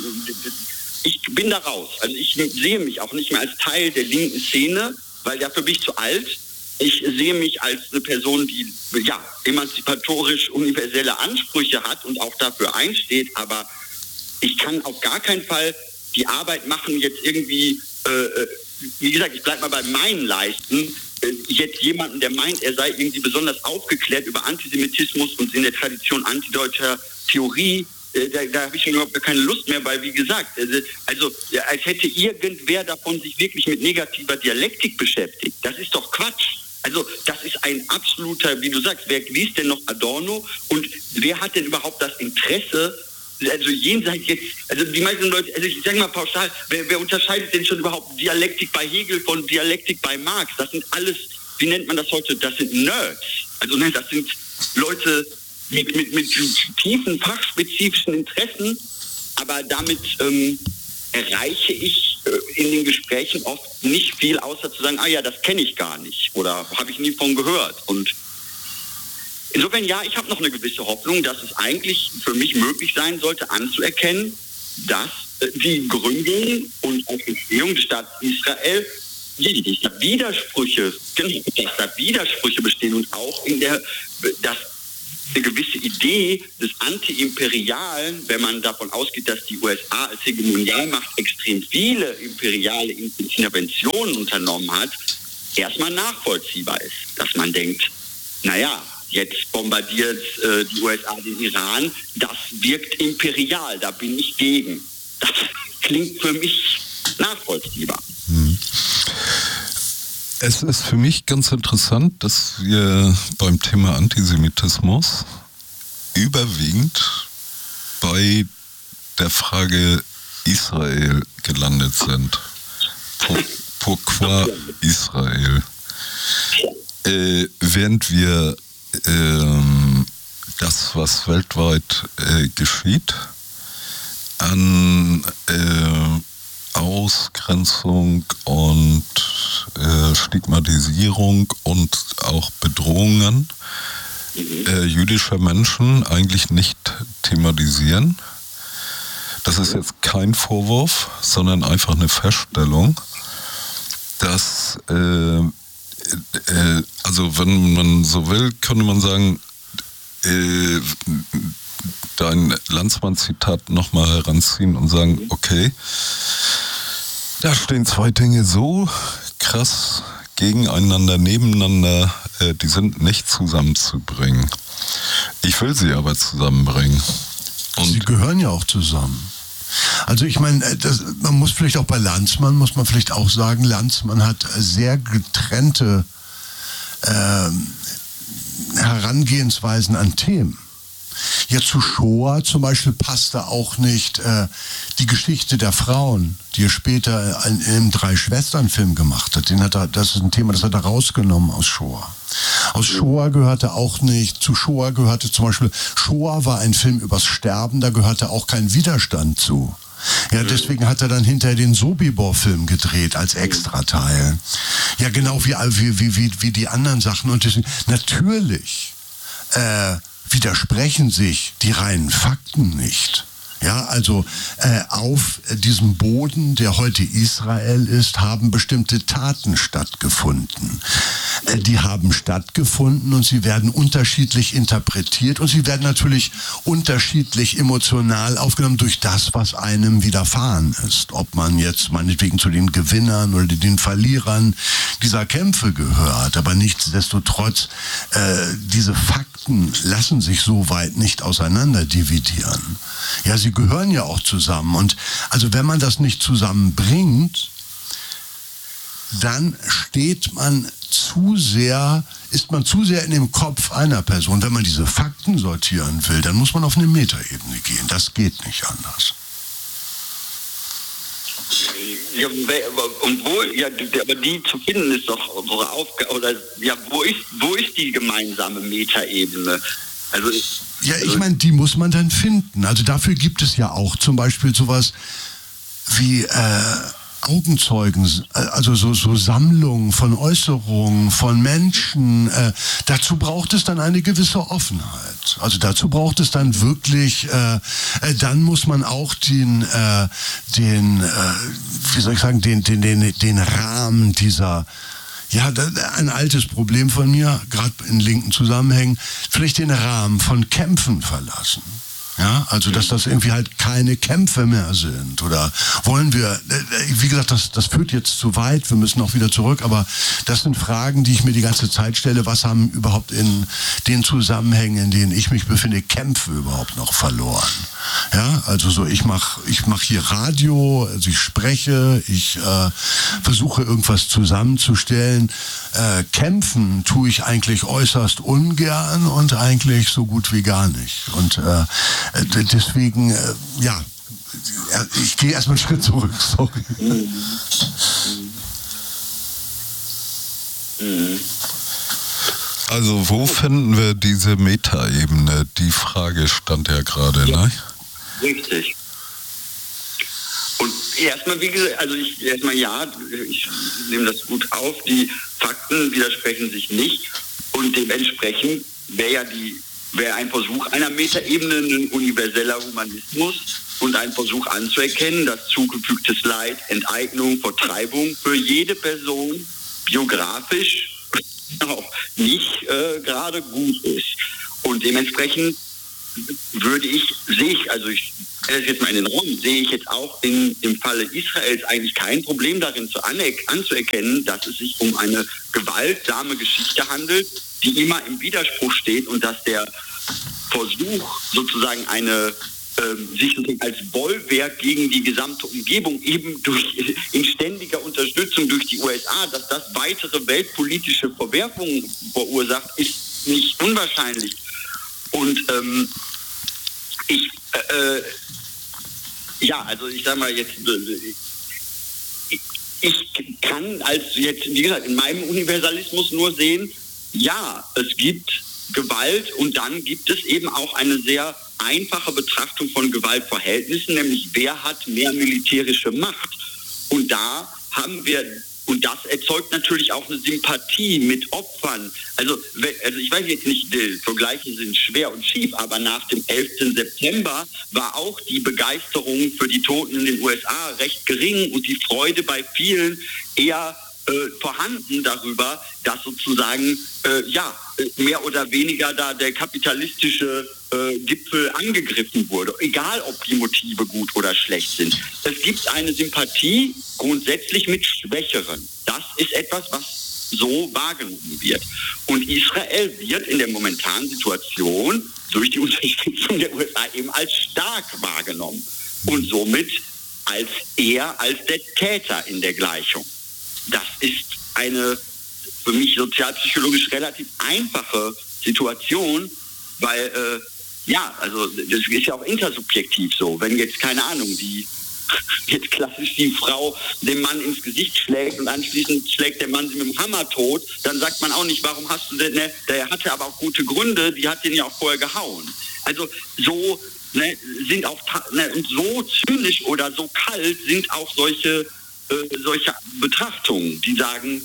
ich bin da raus. Also ich sehe mich auch nicht mehr als Teil der linken Szene, weil dafür bin ich zu alt. Ich sehe mich als eine Person, die emanzipatorisch universelle Ansprüche hat und auch dafür einsteht, aber ich kann auf gar keinen Fall die Arbeit machen, jetzt irgendwie, wie gesagt, ich bleibe mal bei meinen Leisten, jetzt jemanden, der meint, er sei irgendwie besonders aufgeklärt über Antisemitismus und in der Tradition antideutscher Theorie, da habe ich schon überhaupt keine Lust mehr, weil, wie gesagt, als hätte irgendwer davon sich wirklich mit negativer Dialektik beschäftigt. Das ist doch Quatsch. Also das ist ein absoluter, wie du sagst, wer liest denn noch Adorno und wer hat denn überhaupt das Interesse, also jenseits jetzt, also die meisten Leute, also ich sage mal pauschal, wer unterscheidet denn schon überhaupt Dialektik bei Hegel von Dialektik bei Marx? Das sind alles, wie nennt man das heute, das sind Nerds. Also das sind Leute mit tiefen fachspezifischen Interessen, aber damit erreiche ich in den Gesprächen oft nicht viel, außer zu sagen, das kenne ich gar nicht oder habe ich nie von gehört. Und insofern, ich habe noch eine gewisse Hoffnung, dass es eigentlich für mich möglich sein sollte, anzuerkennen, dass die Gründung und Entstehung des Staates Israel Widersprüche bestehen und auch dass eine gewisse Idee des Anti-Imperialen, wenn man davon ausgeht, dass die USA als Hegemonialmacht extrem viele imperiale Interventionen unternommen hat, erstmal nachvollziehbar ist. Dass man denkt, naja, jetzt bombardiert die USA den Iran, das wirkt imperial, da bin ich gegen. Das klingt für mich nachvollziehbar. Es ist für mich ganz interessant, dass wir beim Thema Antisemitismus überwiegend bei der Frage Israel gelandet sind. Pourquoi Israel? Während wir das, was weltweit geschieht, an Ausgrenzung und Stigmatisierung und auch Bedrohungen jüdischer Menschen eigentlich nicht thematisieren. Das ist jetzt kein Vorwurf, sondern einfach eine Feststellung, dass, also wenn man so will, könnte man sagen, dein Landsmann-Zitat nochmal heranziehen und sagen, okay, da stehen zwei Dinge so krass gegeneinander, nebeneinander, die sind nicht zusammenzubringen. Ich will sie aber zusammenbringen. Und sie gehören ja auch zusammen. Also ich meine, man muss vielleicht auch bei Landsmann, muss man vielleicht auch sagen, Landsmann hat sehr getrennte Herangehensweisen an Themen. Ja, zu Shoah zum Beispiel passte auch nicht die Geschichte der Frauen, die er später im Drei-Schwestern-Film gemacht hat. Das ist ein Thema, das hat er rausgenommen aus Shoah. Aus Shoah gehörte auch nicht, zu Shoah gehörte zum Beispiel, Shoah war ein Film übers Sterben, da gehörte auch kein Widerstand zu. Ja, deswegen hat er dann hinterher den Sobibor-Film gedreht als Extrateil. Ja, genau wie die anderen Sachen. Und deswegen, natürlich widersprechen sich die reinen Fakten nicht. Ja, also auf diesem Boden, der heute Israel ist, haben bestimmte Taten stattgefunden. Die haben stattgefunden und sie werden unterschiedlich interpretiert und sie werden natürlich unterschiedlich emotional aufgenommen durch das, was einem widerfahren ist. Ob man jetzt meinetwegen zu den Gewinnern oder den Verlierern dieser Kämpfe gehört. Aber nichtsdestotrotz, diese Fakten lassen sich so weit nicht auseinander dividieren. Ja, sie gehören ja auch zusammen. Und also wenn man das nicht zusammenbringt, dann ist man zu sehr in dem Kopf einer Person. Wenn man diese Fakten sortieren will, dann muss man auf eine Metaebene gehen. Das geht nicht anders. Ja, aber die zu finden ist doch unsere Aufgabe. Oder ja, wo ist die gemeinsame Metaebene? Also ich meine, die muss man dann finden. Also dafür gibt es ja auch zum Beispiel sowas wie Augenzeugen, also so Sammlungen von Äußerungen von Menschen. Dazu braucht es dann eine gewisse Offenheit. Also dazu braucht es dann wirklich, dann muss man auch den Rahmen dieser, ja, ein altes Problem von mir, gerade in linken Zusammenhängen, vielleicht den Rahmen von Kämpfen verlassen. Ja, also dass das irgendwie halt keine Kämpfe mehr sind. Oder wollen wir, wie gesagt, das führt jetzt zu weit, wir müssen auch wieder zurück, aber das sind Fragen, die ich mir die ganze Zeit stelle. Was haben überhaupt in den Zusammenhängen, in denen ich mich befinde, Kämpfe überhaupt noch verloren? Ja, also so, ich mach hier Radio, also ich spreche, ich versuche irgendwas zusammenzustellen. Kämpfen tue ich eigentlich äußerst ungern und eigentlich so gut wie gar nicht. Und deswegen, ich gehe erstmal einen Schritt zurück, sorry. Also wo finden wir diese Metaebene? Die Frage stand ja gerade, ja, ne? Richtig. Und erstmal, wie gesagt, ich nehme das gut auf, die Fakten widersprechen sich nicht und dementsprechend wäre ja die wäre ein Versuch einer Metaebene, ein universeller Humanismus und ein Versuch anzuerkennen, dass zugefügtes Leid, Enteignung, Vertreibung für jede Person biografisch auch nicht gerade gut ist. Und dementsprechend sehe ich jetzt mal in den Raum, sehe ich jetzt auch im Falle Israels eigentlich kein Problem darin anzuerkennen, dass es sich um eine gewaltsame Geschichte handelt, die immer im Widerspruch steht und dass der Versuch sozusagen sich als Bollwerk gegen die gesamte Umgebung eben in ständiger Unterstützung durch die USA, dass das weitere weltpolitische Verwerfungen verursacht, ist nicht unwahrscheinlich. Und ich sag mal jetzt, ich kann wie gesagt, in meinem Universalismus nur sehen, ja, es gibt Gewalt und dann gibt es eben auch eine sehr einfache Betrachtung von Gewaltverhältnissen, nämlich wer hat mehr militärische Macht. Und und das erzeugt natürlich auch eine Sympathie mit Opfern. Also ich weiß jetzt nicht, die Vergleiche sind schwer und schief, aber nach dem 11. September war auch die Begeisterung für die Toten in den USA recht gering und die Freude bei vielen eher vorhanden darüber, dass sozusagen mehr oder weniger da der kapitalistische Gipfel angegriffen wurde, egal ob die Motive gut oder schlecht sind. Es gibt eine Sympathie grundsätzlich mit Schwächeren. Das ist etwas, was so wahrgenommen wird. Und Israel wird in der momentanen Situation durch die Unterstützung der USA eben als stark wahrgenommen und somit als der Täter in der Gleichung. Das ist eine für mich sozialpsychologisch relativ einfache Situation, weil das ist ja auch intersubjektiv so. Wenn jetzt, keine Ahnung, jetzt klassisch die Frau den Mann ins Gesicht schlägt und anschließend schlägt der Mann sie mit dem Hammer tot, dann sagt man auch nicht, warum hast du denn, der hatte aber auch gute Gründe, die hat den ja auch vorher gehauen. Also so sind auch, und so zynisch oder so kalt sind auch solche Betrachtungen, die sagen,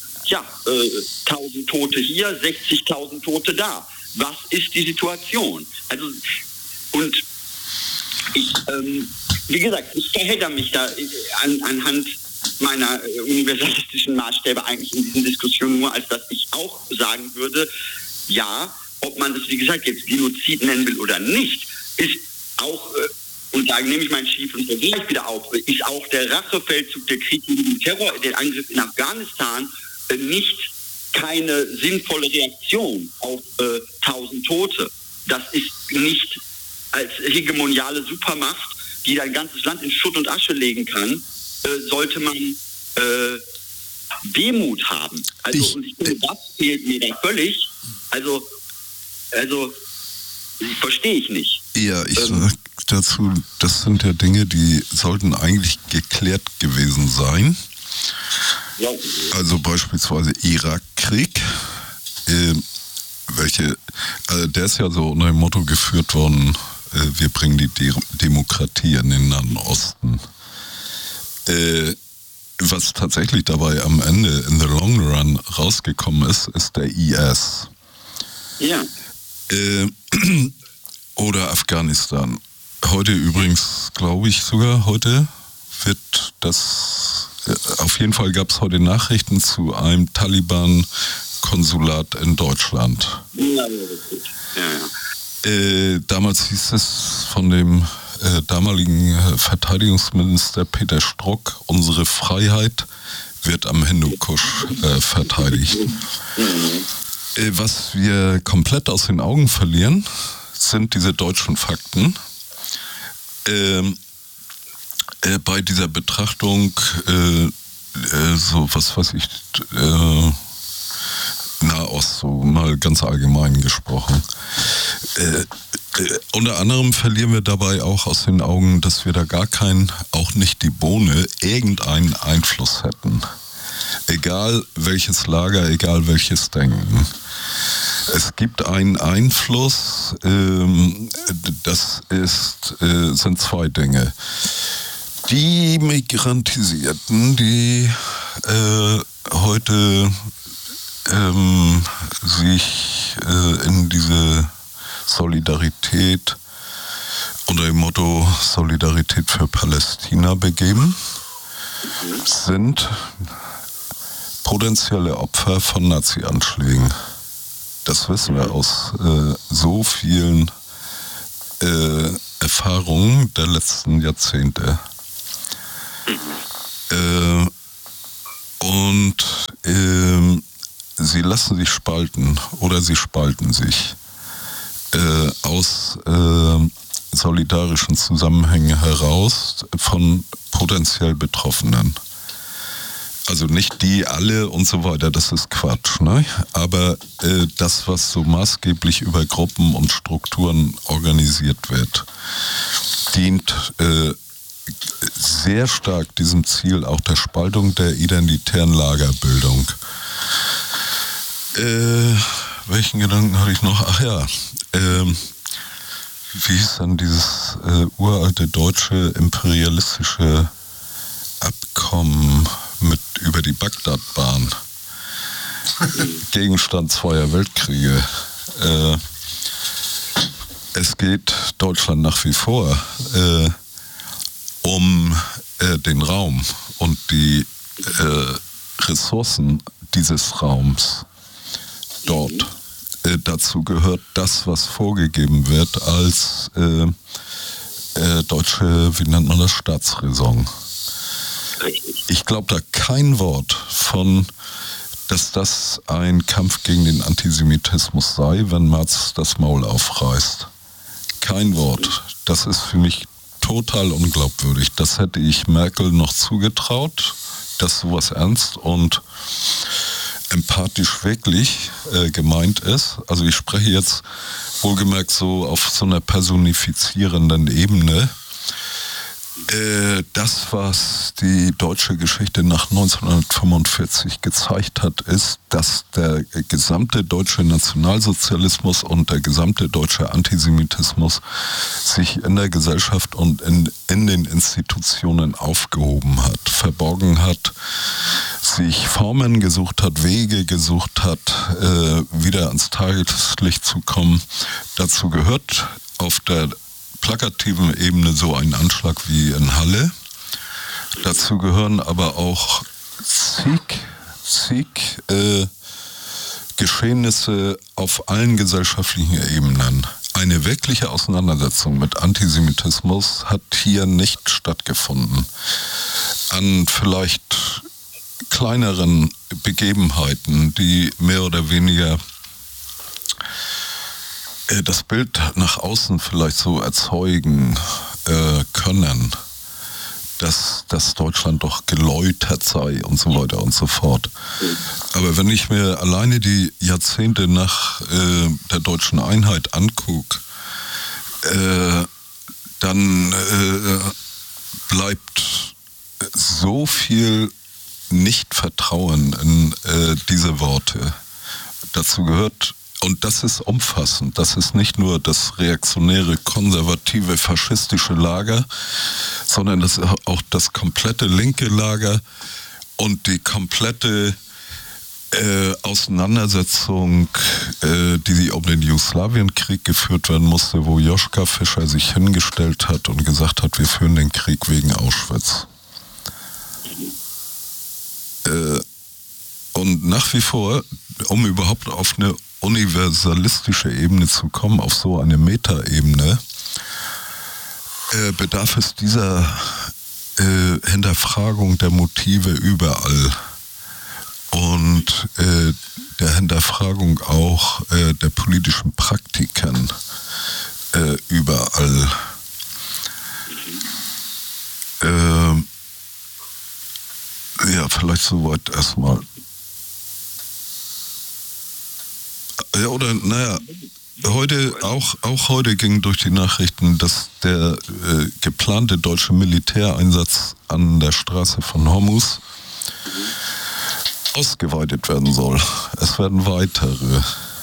1000 Tote hier, 60.000 Tote da. Was ist die Situation? Also, und ich, wie gesagt, ich verhedder mich da anhand meiner universalistischen Maßstäbe eigentlich in diesen Diskussionen nur, als dass ich auch sagen würde, ja, ob man das, wie gesagt, jetzt Genozid nennen will oder nicht, ist auch, und da nehme ich meinen schiefen Vergleich wieder auf, ist auch der Rachefeldzug, der Krieg gegen den Terror, der Angriff in Afghanistan nicht keine sinnvolle Reaktion auf 1000 Tote. Das ist nicht als hegemoniale Supermacht, die dein ganzes Land in Schutt und Asche legen kann, sollte man Demut haben. Und ich finde, das fehlt mir da völlig. Also verstehe ich nicht. Ja, ich sag dazu, das sind ja Dinge, die sollten eigentlich geklärt gewesen sein. Ja. Also beispielsweise Irakkrieg, der ist ja so unter dem Motto geführt worden, wir bringen die Demokratie in den Nahen Osten. Was tatsächlich dabei am Ende in the long run rausgekommen ist der IS. Ja. Oder Afghanistan. Heute übrigens, glaube ich sogar, wird das, auf jeden Fall gab es heute Nachrichten zu einem Taliban-Konsulat in Deutschland. Ja, das ist ja. Damals hieß es von dem damaligen Verteidigungsminister Peter Strock, unsere Freiheit wird am Hindukusch verteidigt. Was wir komplett aus den Augen verlieren, sind diese deutschen Fakten. Bei dieser Betrachtung, so was weiß ich, Nahost, so mal ganz allgemein gesprochen. Unter anderem verlieren wir dabei auch aus den Augen, dass wir da gar auch nicht die Bohne, irgendeinen Einfluss hätten. Egal welches Lager, egal welches Denken. Es gibt einen Einfluss, das sind zwei Dinge. Die Migrantisierten, die heute sich in diese Solidarität unter dem Motto Solidarität für Palästina begeben, sind potenzielle Opfer von Nazi-Anschlägen. Das wissen wir aus so vielen Erfahrungen der letzten Jahrzehnte. Und sie lassen sich spalten oder sie spalten sich aus solidarischen Zusammenhängen heraus von potenziell Betroffenen. Also nicht die alle und so weiter, das ist Quatsch, ne? Aber das, was so maßgeblich über Gruppen und Strukturen organisiert wird, dient sehr stark diesem Ziel auch der Spaltung der identitären Lagerbildung. Welchen Gedanken hatte ich noch? Ach ja, wie hieß dann dieses uralte deutsche imperialistische Abkommen über die Bagdadbahn? Gegenstand zweier Weltkriege. Es geht Deutschland nach wie vor um den Raum und die Ressourcen dieses Raums dort. Dazu gehört das, was vorgegeben wird als deutsche, wie nennt man das, Staatsräson. Ich glaube da kein Wort von, dass das ein Kampf gegen den Antisemitismus sei, wenn Merz das Maul aufreißt. Kein Wort. Das ist für mich total unglaubwürdig. Das hätte ich Merkel noch zugetraut, dass sowas ernst und empathisch wirklich gemeint ist. Also ich spreche jetzt wohlgemerkt so auf so einer personifizierenden Ebene. Das, was die deutsche Geschichte nach 1945 gezeigt hat, ist, dass der gesamte deutsche Nationalsozialismus und der gesamte deutsche Antisemitismus sich in der Gesellschaft und in den Institutionen aufgehoben hat, verborgen hat, sich Formen gesucht hat, Wege gesucht hat, wieder ans Tageslicht zu kommen. Dazu gehört auf der plakativen Ebene so ein Anschlag wie in Halle. Dazu gehören aber auch zig Geschehnisse auf allen gesellschaftlichen Ebenen. Eine wirkliche Auseinandersetzung mit Antisemitismus hat hier nicht stattgefunden. An vielleicht kleineren Begebenheiten, die mehr oder weniger das Bild nach außen vielleicht so erzeugen können, dass Deutschland doch geläutert sei und so weiter und so fort. Aber wenn ich mir alleine die Jahrzehnte nach der deutschen Einheit angucke, dann bleibt so viel Nicht-Vertrauen in diese Worte. Dazu gehört, und das ist umfassend, das ist nicht nur das reaktionäre, konservative, faschistische Lager, sondern das ist auch das komplette linke Lager und die komplette Auseinandersetzung, die um den Jugoslawienkrieg geführt werden musste, wo Joschka Fischer sich hingestellt hat und gesagt hat, wir führen den Krieg wegen Auschwitz. Und nach wie vor, um überhaupt auf eine universalistische Ebene zu kommen, auf so eine Metaebene, bedarf es dieser Hinterfragung der Motive überall und der Hinterfragung auch der politischen Praktiken überall. Ja, vielleicht soweit erstmal. Ja, oder, naja, auch heute ging durch die Nachrichten, dass der geplante deutsche Militäreinsatz an der Straße von Hormuz ausgeweitet werden soll. Es werden weitere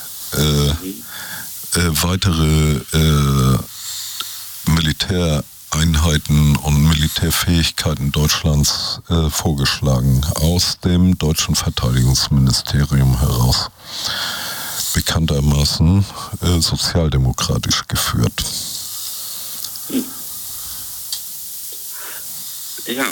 Militäreinheiten und Militärfähigkeiten Deutschlands vorgeschlagen aus dem deutschen Verteidigungsministerium heraus. bekanntermaßen sozialdemokratisch geführt. Ja.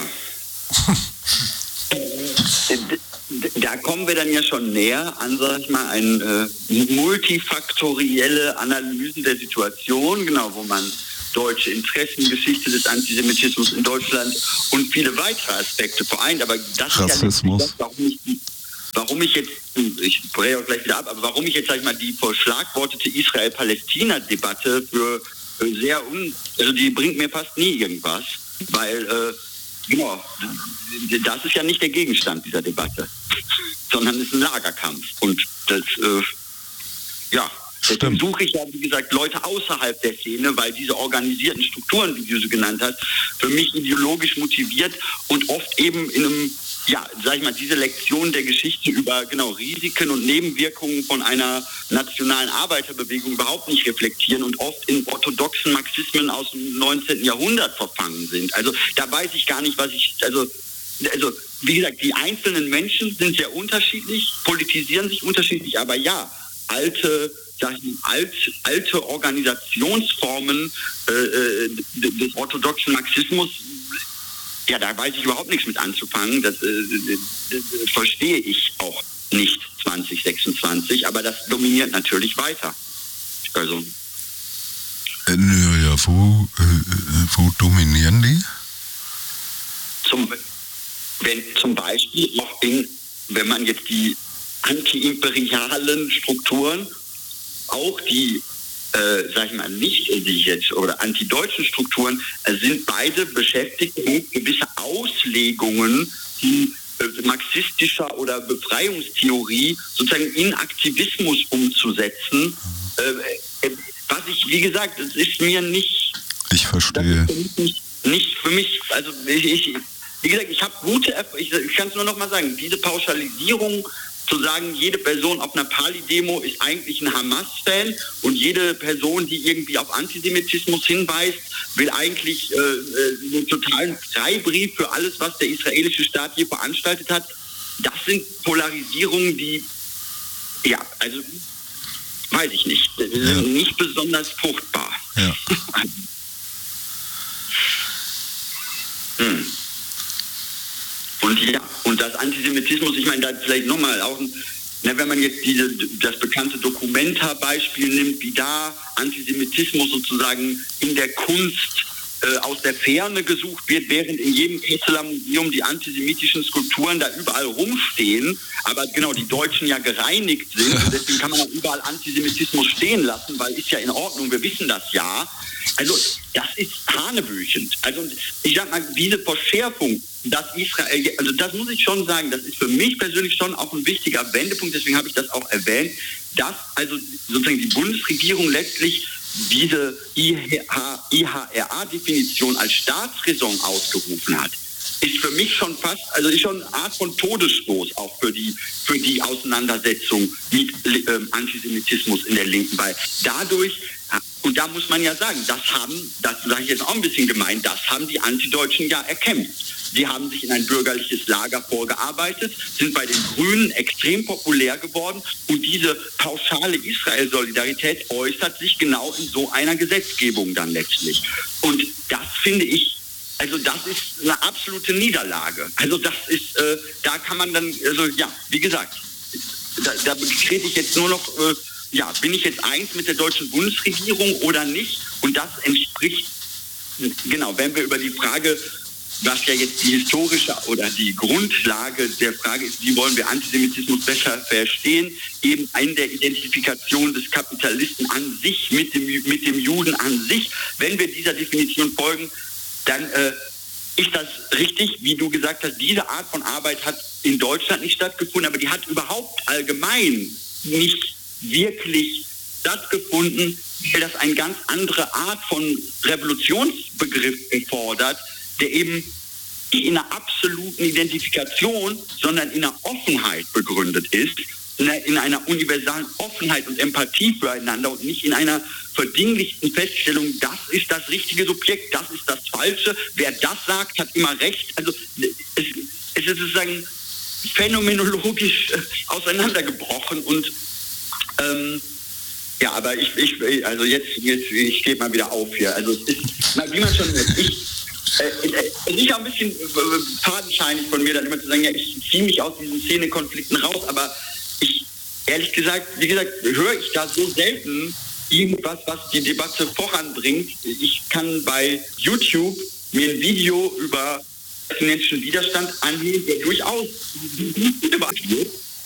Da kommen wir dann ja schon näher an, sag ich mal, eine multifaktorielle Analysen der Situation, genau, wo man deutsche Interessen, Geschichte des Antisemitismus in Deutschland und viele weitere Aspekte vereint. Aber das Rassismus. ist ja nicht, warum ich jetzt, ich breche auch gleich wieder ab, aber warum ich jetzt, sag ich mal, die verschlagwortete Israel-Palästina-Debatte für sehr also die bringt mir fast nie irgendwas, weil genau, das ist ja nicht der Gegenstand dieser Debatte, sondern es ist ein Lagerkampf. Und das, deswegen suche ich ja, wie gesagt, Leute außerhalb der Szene, weil diese organisierten Strukturen, wie du sie genannt hast, für mich ideologisch motiviert und oft eben in einem, sag ich mal, diese Lektion der Geschichte über Risiken und Nebenwirkungen von einer nationalen Arbeiterbewegung überhaupt nicht reflektieren und oft in orthodoxen Marxismen aus dem 19. Jahrhundert verfangen sind. Also da weiß ich gar nicht, also wie gesagt, die einzelnen Menschen sind sehr unterschiedlich, politisieren sich unterschiedlich, aber ja, alte Organisationsformen des orthodoxen Marxismus, ja, da weiß ich überhaupt nichts mit anzufangen. Das verstehe ich auch nicht 2026, aber das dominiert natürlich weiter. Also. Wo dominieren die? Zum Beispiel auch wenn man jetzt die antiimperialen Strukturen, auch die sag ich mal, nicht sich jetzt oder antideutschen Strukturen sind beide beschäftigt mit gewissen Auslegungen, die marxistischer oder Befreiungstheorie sozusagen in Aktivismus umzusetzen. Was ich, wie gesagt, das ist mir nicht... Ich verstehe. Nicht für mich, also wie gesagt, ich habe ich kann es nur noch mal sagen, diese Pauschalisierung, zu sagen, jede Person auf einer Pali-Demo ist eigentlich ein Hamas-Fan und jede Person, die irgendwie auf Antisemitismus hinweist, will eigentlich einen totalen Freibrief für alles, was der israelische Staat hier veranstaltet hat. Das sind Polarisierungen, die, also weiß ich nicht, sind nicht besonders fruchtbar. Ja. Und das Antisemitismus, ich meine, da vielleicht nochmal auch, wenn man jetzt das bekannte Documenta-Beispiel nimmt, wie da Antisemitismus sozusagen in der Kunst aus der Ferne gesucht wird, während in jedem Kesseler Museum die antisemitischen Skulpturen da überall rumstehen, aber genau, die Deutschen ja gereinigt sind und deswegen kann man auch überall Antisemitismus stehen lassen, weil ist ja in Ordnung, wir wissen das ja. Also das ist hanebüchend. Also ich sag mal, diese Verschärfung, dass Israel, also das muss ich schon sagen, das ist für mich persönlich schon auch ein wichtiger Wendepunkt, deswegen habe ich das auch erwähnt, dass also sozusagen die Bundesregierung letztlich diese IHRA-Definition als Staatsräson ausgerufen hat, ist für mich schon fast, also ist schon eine Art von Todesstoß auch für die Auseinandersetzung mit Antisemitismus in der Linken, weil dadurch, und da muss man ja sagen, das sage ich jetzt auch ein bisschen gemein, das haben die Antideutschen ja erkämpft. Die haben sich in ein bürgerliches Lager vorgearbeitet, sind bei den Grünen extrem populär geworden und diese pauschale Israel-Solidarität äußert sich genau in so einer Gesetzgebung dann letztlich. Und das finde ich, also das ist eine absolute Niederlage. Also das ist, da kann man dann, also ja, wie gesagt, da trete ich jetzt nur noch, bin ich jetzt eins mit der deutschen Bundesregierung oder nicht? Und das entspricht, genau, wenn wir über die Frage, was ja jetzt die historische oder die Grundlage der Frage ist, wie wollen wir Antisemitismus besser verstehen, eben in der Identifikation des Kapitalisten an sich, mit dem Juden an sich. Wenn wir dieser Definition folgen, dann ist das richtig, wie du gesagt hast, diese Art von Arbeit hat in Deutschland nicht stattgefunden, aber die hat überhaupt allgemein nicht wirklich stattgefunden, weil das eine ganz andere Art von Revolutionsbegriff erfordert, der eben nicht in einer absoluten Identifikation, sondern in einer Offenheit begründet ist, in einer universalen Offenheit und Empathie füreinander und nicht in einer verdinglichten Feststellung, das ist das richtige Subjekt, das ist das Falsche, wer das sagt, hat immer recht. Also es ist sozusagen phänomenologisch auseinandergebrochen und Ja, aber ich stehe mal wieder auf hier. Also es ist, wie man schon merkt, es ist auch ein bisschen fadenscheinig von mir, dann immer zu sagen, ja, ich ziehe mich aus diesen Szenekonflikten raus, aber ehrlich gesagt, wie gesagt, höre ich da so selten irgendwas, was die Debatte voranbringt. Ich kann bei YouTube mir ein Video über palästinensischen Widerstand anhören, der durchaus debattiert.